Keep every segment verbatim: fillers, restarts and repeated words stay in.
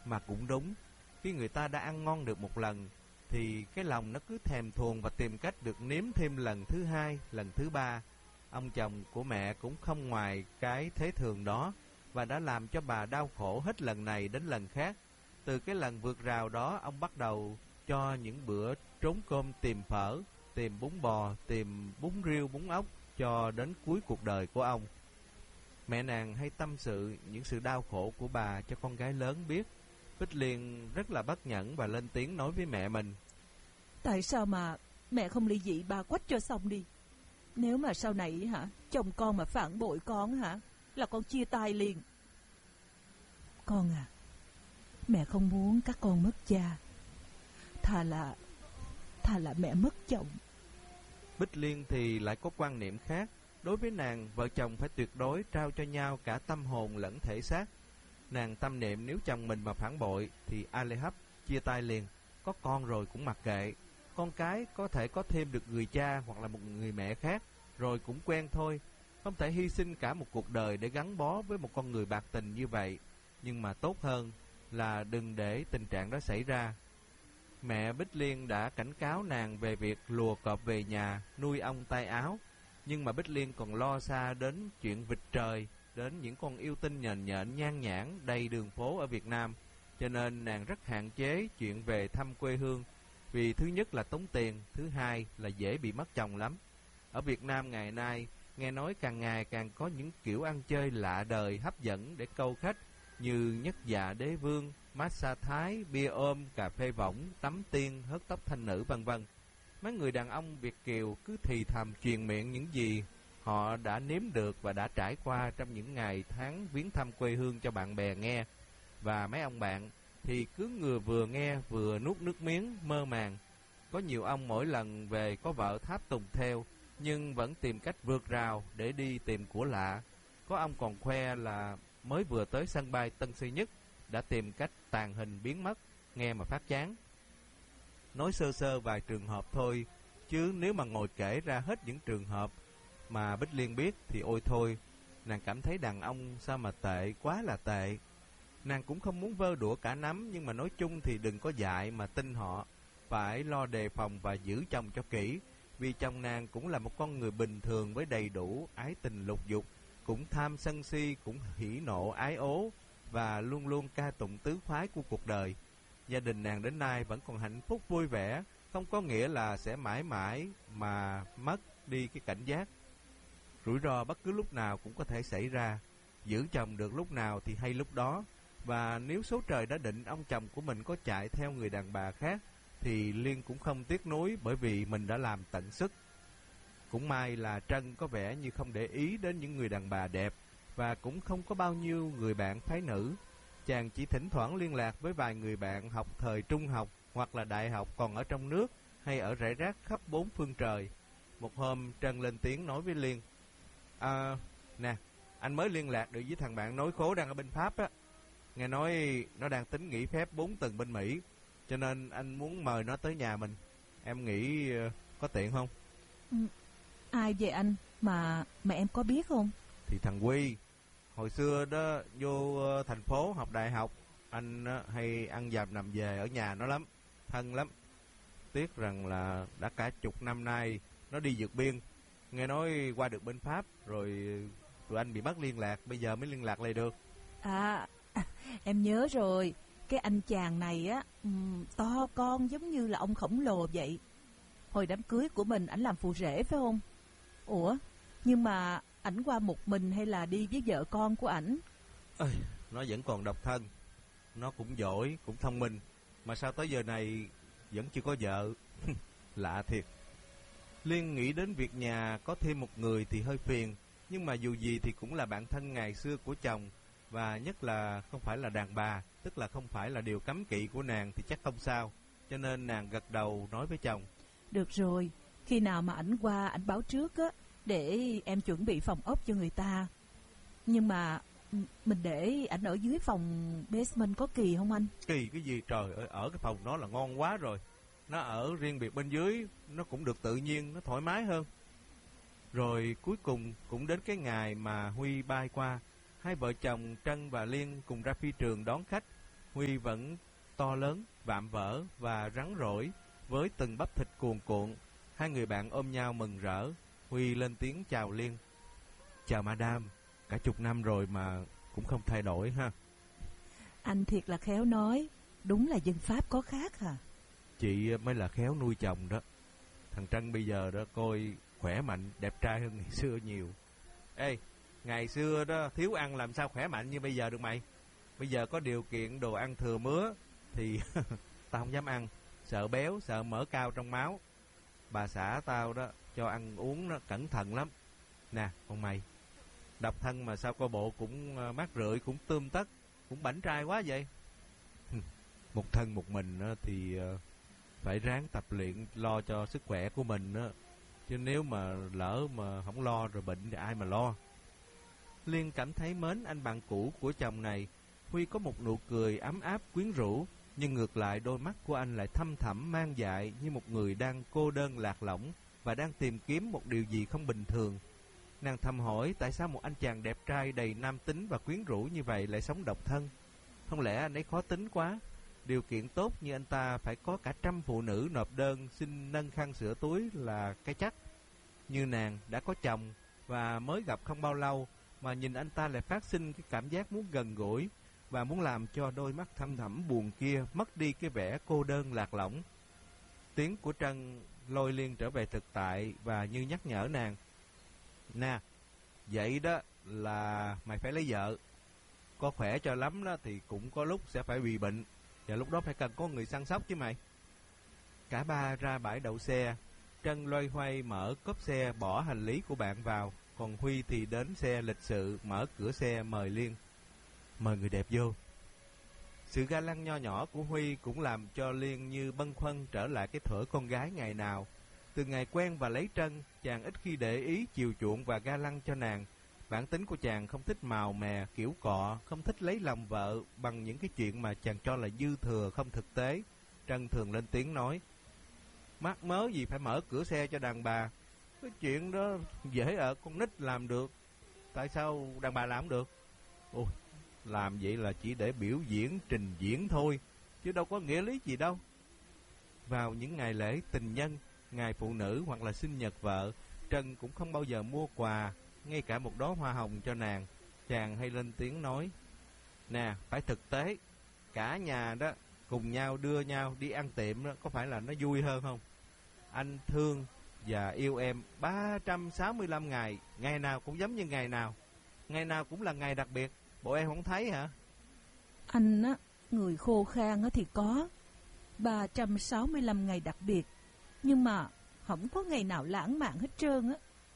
Mà cũng đúng, khi người ta đã ăn ngon được một lần thì cái lòng nó cứ thèm thuồng và tìm cách được nếm thêm lần thứ hai, lần thứ ba. Ông chồng của mẹ cũng không ngoài cái thế thường đó, và đã làm cho bà đau khổ hết lần này đến lần khác. Từ cái lần vượt rào đó, ông bắt đầu cho những bữa trốn cơm tìm phở, tìm bún bò, tìm bún riêu, bún ốc cho đến cuối cuộc đời của ông. Mẹ nàng hay tâm sự những sự đau khổ của bà cho con gái lớn biết. Bích Liên rất là bất nhẫn và lên tiếng nói với mẹ mình: Tại sao mà mẹ không ly dị bà Quách cho xong đi? Nếu mà sau này hả, chồng con mà phản bội con hả, là con chia tay liền. Con à, mẹ không muốn các con mất cha. Thà là Thà là mẹ mất chồng. Bích Liên thì lại có quan niệm khác. Đối với nàng, vợ chồng phải tuyệt đối trao cho nhau cả tâm hồn lẫn thể xác. Nàng tâm niệm nếu chồng mình mà phản bội thì a lê hấp, chia tay liền. Có con rồi cũng mặc kệ. Con cái có thể có thêm được người cha hoặc là một người mẹ khác, rồi cũng quen thôi. Không thể hy sinh cả một cuộc đời để gắn bó với một con người bạc tình như vậy. Nhưng mà tốt hơn là đừng để tình trạng đó xảy ra. Mẹ Bích Liên đã cảnh cáo nàng về việc lùa cọp về nhà, nuôi ong tay áo. Nhưng mà Bích Liên còn lo xa đến chuyện vịt trời, đến những con yêu tinh nhện nhện nhan nhản đầy đường phố ở Việt Nam. Cho nên nàng rất hạn chế chuyện về thăm quê hương. Vì thứ nhất là tốn tiền, thứ hai là dễ bị mất chồng lắm. Ở Việt Nam ngày nay, nghe nói càng ngày càng có những kiểu ăn chơi lạ đời hấp dẫn để câu khách, như nhất dạ đế vương, massage thái, bia ôm, cà phê võng, tắm tiên, hớt tóc thanh nữ vân vân. Mấy người đàn ông Việt kiều cứ thì thầm truyền miệng những gì họ đã nếm được và đã trải qua trong những ngày tháng viếng thăm quê hương cho bạn bè nghe. Và mấy ông bạn thì cứ ngừa vừa nghe vừa nuốt nước miếng mơ màng. Có nhiều ông mỗi lần về có vợ tháp tùng theo, nhưng vẫn tìm cách vượt rào để đi tìm của lạ. Có ông còn khoe là mới vừa tới sân bay Tân Sơn Nhất đã tìm cách tàng hình biến mất, nghe mà phát chán. Nói sơ sơ vài trường hợp thôi, chứ nếu mà ngồi kể ra hết những trường hợp mà Bích Liên biết thì ôi thôi, nàng cảm thấy đàn ông sao mà tệ, quá là tệ. Nàng cũng không muốn vơ đũa cả nắm, nhưng mà nói chung thì đừng có dại mà tin họ. Phải lo đề phòng và giữ chồng cho kỹ, vì chồng nàng cũng là một con người bình thường với đầy đủ ái tình lục dục, cũng tham sân si, cũng hỉ nộ ái ố, và luôn luôn ca tụng tứ khoái của cuộc đời. Gia đình nàng đến nay vẫn còn hạnh phúc vui vẻ, không có nghĩa là sẽ mãi mãi mà mất đi cái cảnh giác. Rủi ro bất cứ lúc nào cũng có thể xảy ra. Giữ chồng được lúc nào thì hay lúc đó. Và nếu số trời đã định ông chồng của mình có chạy theo người đàn bà khác, thì Liên cũng không tiếc nuối, bởi vì mình đã làm tận sức. Cũng may là Trân có vẻ như không để ý đến những người đàn bà đẹp, và cũng không có bao nhiêu người bạn phái nữ. Chàng chỉ thỉnh thoảng liên lạc với vài người bạn học thời trung học hoặc là đại học còn ở trong nước hay ở rải rác khắp bốn phương trời. Một hôm Trân lên tiếng nói với Liên: À, nè, anh mới liên lạc được với thằng bạn nối khố đang ở bên Pháp á. Nghe nói nó đang tính nghỉ phép bốn tuần bên Mỹ, cho nên anh muốn mời nó tới nhà mình. Em nghĩ uh, có tiện không? Ừ, ai vậy anh? Mà mà em có biết không? Thì thằng Quy, hồi xưa đó vô uh, thành phố học đại học, anh uh, hay ăn dầm nằm về ở nhà nó lắm, thân lắm. Tiếc rằng là đã cả chục năm nay nó đi vượt biên. Nghe nói qua được bên Pháp rồi tụi anh bị mất liên lạc, bây giờ mới liên lạc lại được. À, em nhớ rồi. Cái anh chàng này á, um, to con giống như là ông khổng lồ vậy. Hồi đám cưới của mình ảnh làm phù rể phải không? Ủa, nhưng mà ảnh qua một mình hay là đi với vợ con của ảnh? Ơi, nó vẫn còn độc thân. Nó cũng giỏi, cũng thông minh, mà sao tới giờ này vẫn chưa có vợ. Lạ thiệt. Liên nghĩ đến việc nhà có thêm một người thì hơi phiền, nhưng mà dù gì thì cũng là bạn thân ngày xưa của chồng, và nhất là không phải là đàn bà, tức là không phải là điều cấm kỵ của nàng thì chắc không sao. Cho nên nàng gật đầu nói với chồng: Được rồi, khi nào mà ảnh qua ảnh báo trước á, để em chuẩn bị phòng ốc cho người ta. Nhưng mà mình để ảnh ở dưới phòng basement có kỳ không anh? Kỳ cái gì trời ơi, ở cái phòng đó là ngon quá rồi. Nó ở riêng biệt bên dưới, nó cũng được tự nhiên, nó thoải mái hơn. Rồi cuối cùng cũng đến cái ngày mà Huy bay qua. Hai vợ chồng Trân và Liên cùng ra phi trường đón khách. Huy vẫn to lớn, vạm vỡ và rắn rỏi với từng bắp thịt cuồn cuộn. Hai người bạn ôm nhau mừng rỡ. Huy lên tiếng chào Liên. Chào Madam, cả chục năm rồi mà cũng không thay đổi ha. Anh thiệt là khéo nói, đúng là dân Pháp có khác hả? Chị mới là khéo nuôi chồng đó. Thằng Trân bây giờ đó coi khỏe mạnh, đẹp trai hơn ngày xưa nhiều. Ê, ngày xưa đó thiếu ăn làm sao khỏe mạnh như bây giờ được mày. Bây giờ có điều kiện đồ ăn thừa mứa thì tao không dám ăn, sợ béo, sợ mỡ cao trong máu. Bà xã tao đó cho ăn uống nó cẩn thận lắm. Nè con mày, độc thân mà sao coi bộ cũng mát rượi, cũng tươm tất, cũng bảnh trai quá vậy. Một thân một mình thì phải ráng tập luyện lo cho sức khỏe của mình đó. Chứ nếu mà lỡ mà không lo rồi bệnh thì ai mà lo. Liên cảm thấy mến anh bạn cũ của chồng này. Huy có một nụ cười ấm áp quyến rũ, nhưng ngược lại đôi mắt của anh lại thâm thẳm mang dại như một người đang cô đơn lạc lõng và đang tìm kiếm một điều gì không bình thường. Nàng thầm hỏi tại sao một anh chàng đẹp trai đầy nam tính và quyến rũ như vậy lại sống độc thân. Không lẽ anh ấy khó tính quá? Điều kiện tốt như anh ta phải có cả trăm phụ nữ nộp đơn xin nâng khăn sửa túi là cái chắc. Như nàng đã có chồng và mới gặp không bao lâu mà nhìn anh ta lại phát sinh cái cảm giác muốn gần gũi và muốn làm cho đôi mắt thâm thẳm buồn kia mất đi cái vẻ cô đơn lạc lõng. Tiếng của Trân lôi Liên trở về thực tại và như nhắc nhở nàng. Nè, vậy đó là mày phải lấy vợ. Có khỏe cho lắm đó thì cũng có lúc sẽ phải bị bệnh, và lúc đó phải cần có người săn sóc chứ mày. Cả ba ra bãi đậu xe. Trân loay hoay mở cốp xe bỏ hành lý của bạn vào, còn Huy thì đến xe lịch sự mở cửa xe mời Liên. Mời người đẹp vô. Sự ga lăng nho nhỏ của Huy cũng làm cho Liên như bâng khuâng trở lại cái thuở con gái ngày nào. Từ ngày quen và lấy Trân, chàng ít khi để ý chiều chuộng và ga lăng cho nàng. Bản tính của chàng không thích màu mè, kiểu cọ, không thích lấy lòng vợ bằng những cái chuyện mà chàng cho là dư thừa không thực tế. Trân thường lên tiếng nói, mắc mớ gì phải mở cửa xe cho đàn bà. Cái chuyện đó dễ ở con nít làm được, tại sao đàn bà làm không được? Ôi, làm vậy là chỉ để biểu diễn, trình diễn thôi, chứ đâu có nghĩa lý gì đâu. Vào những ngày lễ tình nhân, ngày phụ nữ hoặc là sinh nhật vợ, Trân cũng không bao giờ mua quà, ngay cả một đóa hoa hồng cho nàng. Chàng hay lên tiếng nói, nè, phải thực tế, cả nhà đó cùng nhau đưa nhau đi ăn tiệm đó, có phải là nó vui hơn không? Anh thương và yêu em ba trăm sáu mươi lăm ngày, ngày nào cũng giống như ngày nào, ngày nào cũng là ngày đặc biệt. Bộ em không thấy hả? Anh á, người khô khan á thì có ba trăm sáu mươi lăm ngày đặc biệt, nhưng mà không có ngày nào lãng mạn hết trơn á.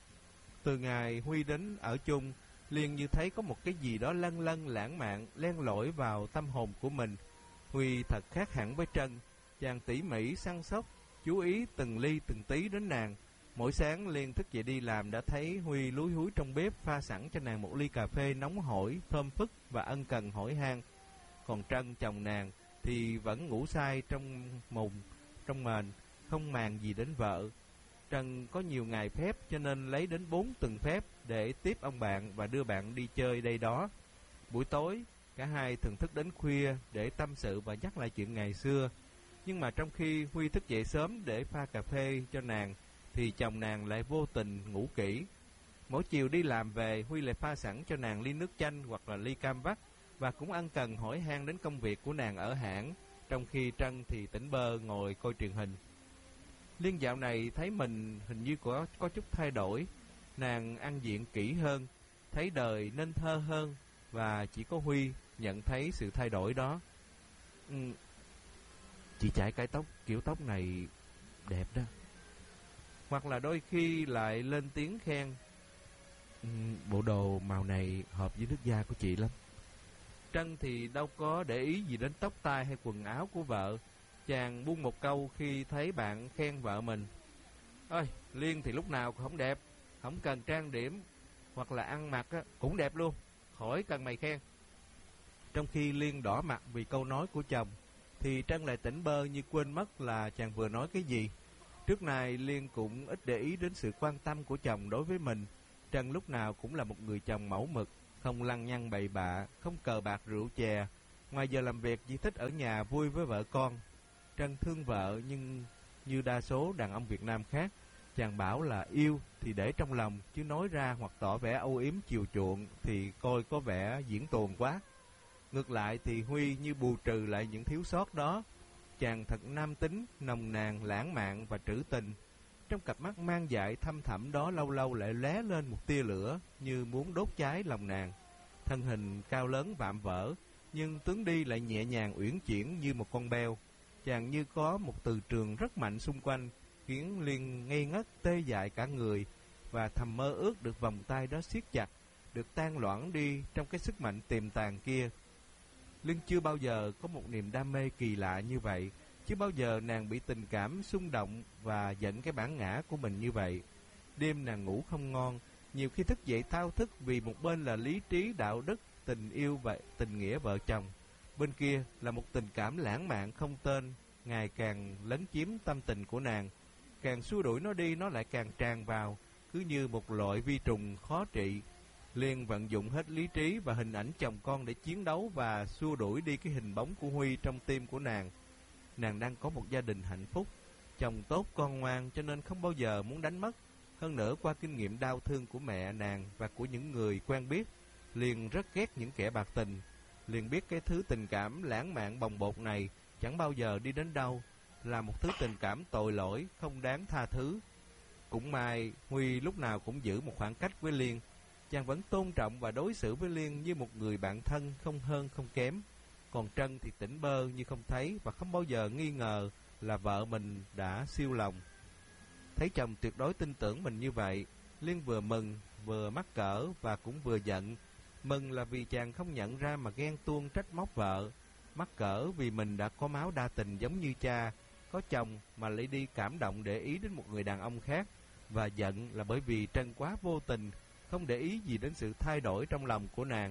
Từ ngày Huy đến ở chung, Liên như thấy có một cái gì đó lân lân lãng mạn len lỏi vào tâm hồn của mình. Huy thật khác hẳn với Trân, chàng tỉ mỉ săn sóc, chú ý từng ly từng tí đến nàng. Mỗi sáng Liên thức dậy đi làm đã thấy Huy lúi húi trong bếp pha sẵn cho nàng một ly cà phê nóng hổi, thơm phức và ân cần hỏi han. Còn Trân chồng nàng thì vẫn ngủ say trong mùng, trong mền, không màng gì đến vợ. Trân có nhiều ngày phép cho nên lấy đến bốn tuần phép để tiếp ông bạn và đưa bạn đi chơi đây đó. Buổi tối, cả hai thường thức đến khuya để tâm sự và nhắc lại chuyện ngày xưa. Nhưng mà trong khi Huy thức dậy sớm để pha cà phê cho nàng, thì chồng nàng lại vô tình ngủ kỹ. Mỗi chiều đi làm về, Huy lại pha sẵn cho nàng ly nước chanh hoặc là ly cam vắt, và cũng ân cần hỏi han đến công việc của nàng ở hãng, trong khi Trân thì tỉnh bơ ngồi coi truyền hình. Liên dạo này thấy mình hình như có, có chút thay đổi. Nàng ăn diện kỹ hơn, thấy đời nên thơ hơn, và chỉ có Huy nhận thấy sự thay đổi đó. Ừ, chị chải cái tóc, kiểu tóc này đẹp đó. Hoặc là đôi khi lại lên tiếng khen, ừ, bộ đồ màu này hợp với nước da của chị lắm. Trân thì đâu có để ý gì đến tóc tai hay quần áo của vợ. Chàng buông một câu khi thấy bạn khen vợ mình, ơi, Liên thì lúc nào cũng không đẹp, không cần trang điểm hoặc là ăn mặc á, cũng đẹp luôn, khỏi cần mày khen. Trong khi Liên đỏ mặt vì câu nói của chồng, thì Trân lại tỉnh bơ như quên mất là chàng vừa nói cái gì. Trước này Liên cũng ít để ý đến sự quan tâm của chồng đối với mình. Trân lúc nào cũng là một người chồng mẫu mực, không lăng nhăng bậy bạ, không cờ bạc rượu chè. Ngoài giờ làm việc, chỉ thích ở nhà vui với vợ con. Trân thương vợ, nhưng như đa số đàn ông Việt Nam khác, chàng bảo là yêu thì để trong lòng, chứ nói ra hoặc tỏ vẻ âu yếm chiều chuộng thì coi có vẻ diễn tuồng quá. Ngược lại thì Huy như bù trừ lại những thiếu sót đó. Chàng thật nam tính, nồng nàn, lãng mạn và trữ tình. Trong cặp mắt mang dại thâm thẳm đó lâu lâu lại lóe lên một tia lửa, như muốn đốt cháy lòng nàng. Thân hình cao lớn vạm vỡ, nhưng tướng đi lại nhẹ nhàng uyển chuyển như một con beo. Chàng như có một từ trường rất mạnh xung quanh, khiến Liên ngây ngất tê dại cả người, và thầm mơ ước được vòng tay đó siết chặt, được tan loãng đi trong cái sức mạnh tiềm tàng kia. Liên chưa bao giờ có một niềm đam mê kỳ lạ như vậy, chứ bao giờ nàng bị tình cảm xung động và giận cái bản ngã của mình như vậy. Đêm nàng ngủ không ngon, nhiều khi thức dậy thao thức vì một bên là lý trí đạo đức, tình yêu và tình nghĩa vợ chồng, bên kia là một tình cảm lãng mạn không tên, ngày càng lấn chiếm tâm tình của nàng. Càng xua đuổi nó đi, nó lại càng tràn vào, cứ như một loại vi trùng khó trị. Liên vận dụng hết lý trí và hình ảnh chồng con để chiến đấu và xua đuổi đi cái hình bóng của Huy trong tim của nàng. Nàng đang có một gia đình hạnh phúc, chồng tốt con ngoan, cho nên không bao giờ muốn đánh mất. Hơn nữa, qua kinh nghiệm đau thương của mẹ nàng và của những người quen biết, Liên rất ghét những kẻ bạc tình. Liên biết cái thứ tình cảm lãng mạn bồng bột này chẳng bao giờ đi đến đâu, là một thứ tình cảm tội lỗi, không đáng tha thứ. Cũng may Huy lúc nào cũng giữ một khoảng cách với Liên. Chàng vẫn tôn trọng và đối xử với Liên như một người bạn thân, không hơn không kém. Còn Trân thì tỉnh bơ như không thấy, và không bao giờ nghi ngờ là vợ mình đã siêu lòng. Thấy chồng tuyệt đối tin tưởng mình như vậy, Liên vừa mừng, vừa mắc cỡ và cũng vừa giận. Mừng là vì chàng không nhận ra mà ghen tuông trách móc vợ. Mắc cỡ vì mình đã có máu đa tình giống như cha, có chồng mà lại đi cảm động để ý đến một người đàn ông khác. Và giận là bởi vì Trân quá vô tình, không để ý gì đến sự thay đổi trong lòng của nàng.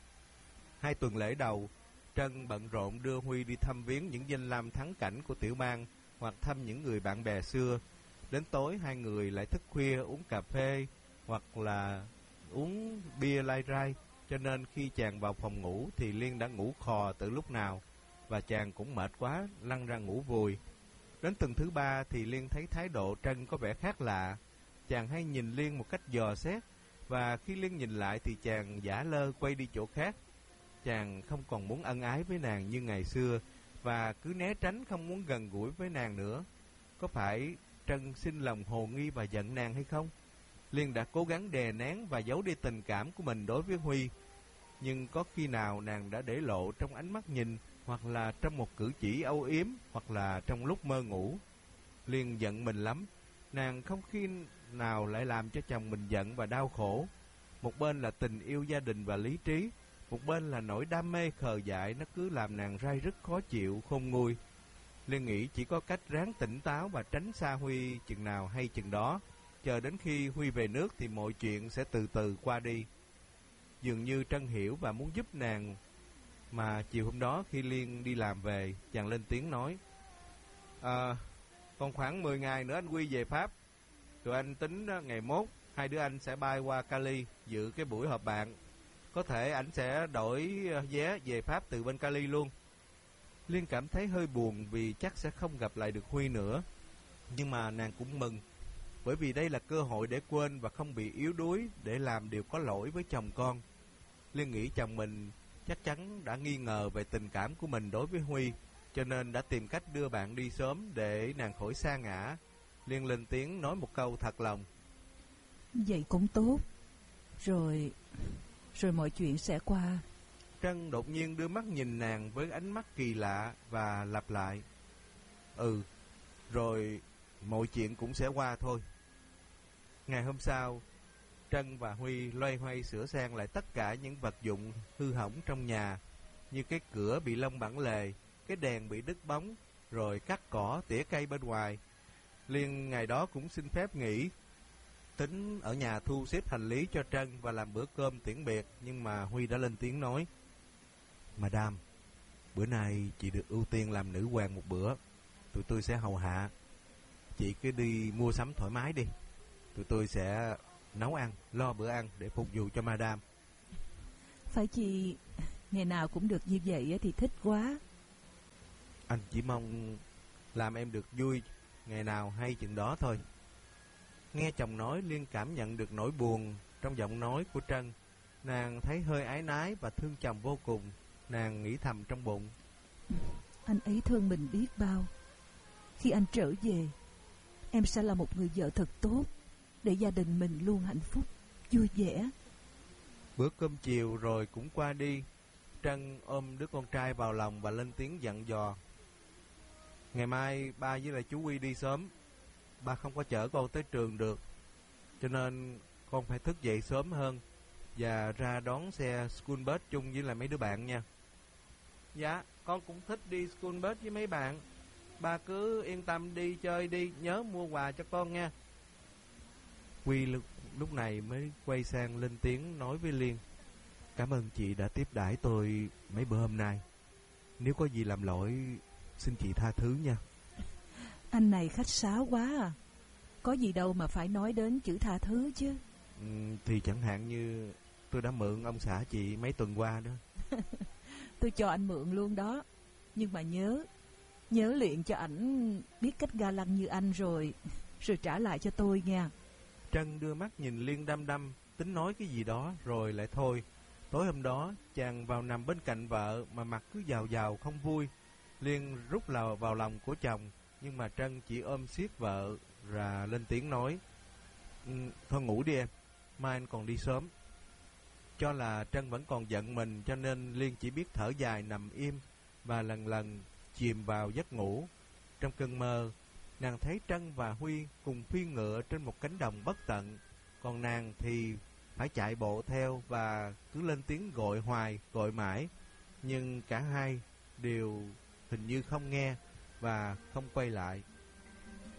Hai tuần lễ đầu, Trân bận rộn đưa Huy đi thăm viếng những danh lam thắng cảnh của tiểu bang, hoặc thăm những người bạn bè xưa. Đến tối hai người lại thức khuya uống cà phê hoặc là uống bia lai rai, cho nên khi chàng vào phòng ngủ thì Liên đã ngủ khò từ lúc nào, và chàng cũng mệt quá lăn ra ngủ vùi. Đến tuần thứ ba thì Liên thấy thái độ Trân có vẻ khác lạ. Chàng hay nhìn Liên một cách dò xét, và khi Liên nhìn lại thì chàng giả lơ quay đi chỗ khác. Chàng không còn muốn ân ái với nàng như ngày xưa, và cứ né tránh không muốn gần gũi với nàng nữa. Có phải Trân sinh lòng hồ nghi và giận nàng hay không? Liên đã cố gắng đè nén và giấu đi tình cảm của mình đối với Huy, nhưng có khi nào nàng đã để lộ trong ánh mắt nhìn, hoặc là trong một cử chỉ âu yếm, hoặc là trong lúc mơ ngủ. Liên giận mình lắm. Nàng không khi nào lại làm cho chồng mình giận và đau khổ. Một bên là tình yêu gia đình và lý trí, một bên là nỗi đam mê khờ dại, nó cứ làm nàng rai rứt khó chịu, khôn nguôi. Liên nghĩ chỉ có cách ráng tỉnh táo và tránh xa Huy chừng nào hay chừng đó. Chờ đến khi Huy về nước thì mọi chuyện sẽ từ từ qua đi. Dường như Trân hiểu và muốn giúp nàng, mà chiều hôm đó khi Liên đi làm về, chàng lên tiếng nói: À, còn khoảng mười ngày nữa anh Huy về Pháp. Tụi anh tính ngày mốt hai đứa anh sẽ bay qua Cali dự cái buổi họp bạn. Có thể ảnh sẽ đổi vé về Pháp từ bên Cali luôn. Liên cảm thấy hơi buồn vì chắc sẽ không gặp lại được Huy nữa, nhưng mà nàng cũng mừng, bởi vì đây là cơ hội để quên và không bị yếu đuối để làm điều có lỗi với chồng con. Liên nghĩ chồng mình chắc chắn đã nghi ngờ về tình cảm của mình đối với Huy, cho nên đã tìm cách đưa bạn đi sớm để nàng khỏi sa ngã. Liên lên tiếng nói một câu thật lòng: Vậy cũng tốt. Rồi Rồi mọi chuyện sẽ qua. Trân đột nhiên đưa mắt nhìn nàng với ánh mắt kỳ lạ và lặp lại: Ừ, rồi mọi chuyện cũng sẽ qua thôi. Ngày hôm sau, Trân và Huy loay hoay sửa sang lại tất cả những vật dụng hư hỏng trong nhà, như cái cửa bị lông bản lề, cái đèn bị đứt bóng, rồi cắt cỏ, tỉa cây bên ngoài. Liên ngày đó cũng xin phép nghỉ, tính ở nhà thu xếp hành lý cho Trân và làm bữa cơm tiễn biệt. Nhưng mà Huy đã lên tiếng nói: Madam, bữa nay chị được ưu tiên làm nữ hoàng một bữa. Tụi tôi sẽ hầu hạ. Chị cứ đi mua sắm thoải mái đi. Tụi tôi sẽ nấu ăn, lo bữa ăn để phục vụ cho Madam. Phải chị Ngày nào cũng được như vậy thì thích quá. Anh chỉ mong làm em được vui, ngày nào hay chừng đó thôi. Nghe chồng nói, Liên cảm nhận được nỗi buồn trong giọng nói của Trân. Nàng thấy hơi áy náy và thương chồng vô cùng. Nàng nghĩ thầm trong bụng: Anh ấy thương mình biết bao. Khi anh trở về, em sẽ là một người vợ thật tốt, để gia đình mình luôn hạnh phúc, vui vẻ. Bữa cơm chiều rồi cũng qua đi. Trân ôm đứa con trai vào lòng và lên tiếng dặn dò: Ngày mai ba với lại chú Quy đi sớm. Ba không có chở con tới trường được, cho nên con phải thức dậy sớm hơn và ra đón xe school bus chung với lại mấy đứa bạn nha. Dạ, con cũng thích đi school bus với mấy bạn. Ba cứ yên tâm đi chơi đi, nhớ mua quà cho con nha. Quy lúc, lúc này mới quay sang lên tiếng nói với Liên: Cảm ơn chị đã tiếp đãi tôi mấy bữa hôm nay. Nếu có gì làm lỗi, xin chị tha thứ nha. Anh này khách sáo quá à. Có gì đâu mà phải nói đến chữ tha thứ chứ. Ừ, thì chẳng hạn như tôi đã mượn ông xã chị mấy tuần qua đó. Tôi cho anh mượn luôn đó. Nhưng mà nhớ Nhớ luyện cho ảnh biết cách ga lăng như anh rồi Rồi trả lại cho tôi nha. Trân đưa mắt nhìn Liên đăm đăm, tính nói cái gì đó rồi lại thôi. Tối hôm đó chàng vào nằm bên cạnh vợ mà mặt cứ giàu giàu không vui. Liên rút lờ vào lòng của chồng, nhưng mà Trân chỉ ôm siết vợ và lên tiếng nói: ừ, Thôi ngủ đi em, mai anh còn đi sớm. Cho là Trân vẫn còn giận mình, cho nên Liên chỉ biết thở dài nằm im và lần lần chìm vào giấc ngủ. Trong cơn mơ, nàng thấy Trân và Huy cùng phi ngựa trên một cánh đồng bất tận, còn nàng thì phải chạy bộ theo và cứ lên tiếng gọi hoài, gọi mãi. Nhưng cả hai đều hình như không nghe và không quay lại.